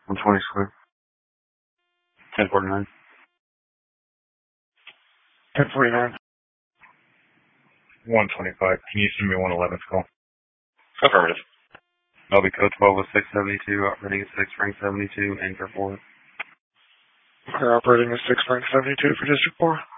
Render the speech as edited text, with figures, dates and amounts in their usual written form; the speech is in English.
120 square. 1049. 1049. 125. Can you send me 111's call? Affirmative. LB code 120672, operating at 6 Frank 72, anchor 4. Okay, operating at 6 Frank 72 for District 4.